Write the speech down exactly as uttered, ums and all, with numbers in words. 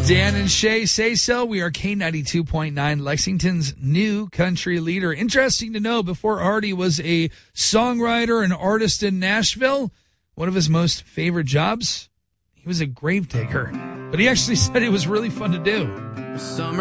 Dan and Shay Say So. We are K ninety-two point nine, Lexington's new country leader. Interesting to know, before Artie was a songwriter and artist in Nashville, one of his most favorite jobs, he was a gravedigger. But he actually said it was really fun to do. Summer